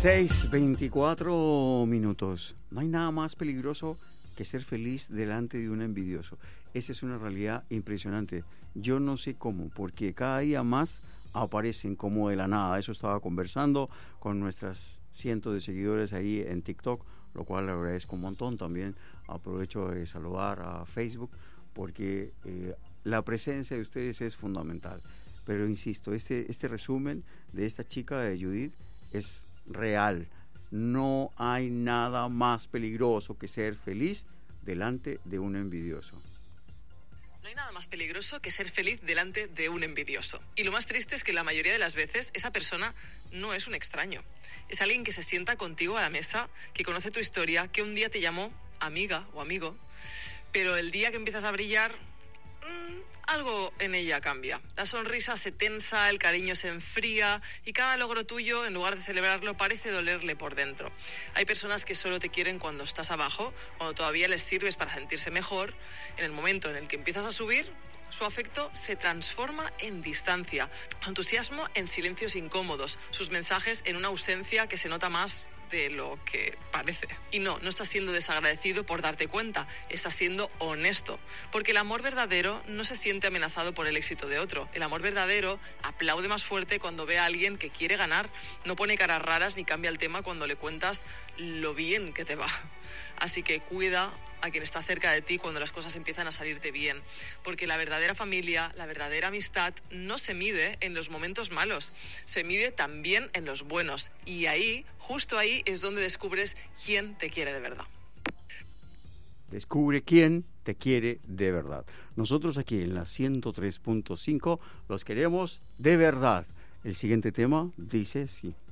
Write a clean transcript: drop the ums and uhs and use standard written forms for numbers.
6:24. No hay nada más peligroso que ser feliz delante de un envidioso. Esa es una realidad impresionante. Yo no sé cómo, porque cada día más aparecen como de la nada. Eso estaba conversando con nuestras cientos de seguidores ahí en TikTok, lo cual le agradezco un montón. También aprovecho de saludar a Facebook, porque la presencia de ustedes es fundamental. Pero insisto, este resumen de esta chica, de Judith, es real. No hay nada más peligroso que ser feliz delante de un envidioso. No hay nada más peligroso que ser feliz delante de un envidioso. Y lo más triste es que la mayoría de las veces esa persona no es un extraño. Es alguien que se sienta contigo a la mesa, que conoce tu historia, que un día te llamó amiga o amigo, pero el día que empiezas a brillar, algo en ella cambia. La sonrisa se tensa, el cariño se enfría y cada logro tuyo, en lugar de celebrarlo, parece dolerle por dentro. Hay personas que solo te quieren cuando estás abajo, cuando todavía les sirves para sentirse mejor. En el momento en el que empiezas a subir, su afecto se transforma en distancia, su entusiasmo en silencios incómodos, sus mensajes en una ausencia que se nota más de lo que parece. Y no estás siendo desagradecido por darte cuenta, estás siendo honesto, porque el amor verdadero no se siente amenazado por el éxito de otro. El amor verdadero aplaude más fuerte cuando ve a alguien que quiere ganar, no pone caras raras ni cambia el tema cuando le cuentas lo bien que te va. Así que cuida a quien está cerca de ti cuando las cosas empiezan a salirte bien, porque la verdadera familia, la verdadera amistad no se mide en los momentos malos, se mide también en los buenos, y ahí, justo ahí, es donde descubres quién te quiere de verdad. Descubre quién te quiere de verdad. Nosotros aquí en la 103.5 los queremos de verdad. El siguiente tema dice sí.